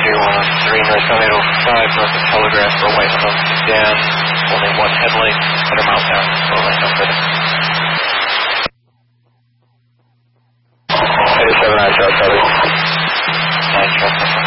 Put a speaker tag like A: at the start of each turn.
A: 3 North Tomato 5 north of Telegraph for White Hunk Dam. Only one headlight, 100 miles down, slow line number. 87 I shot, 9 shot.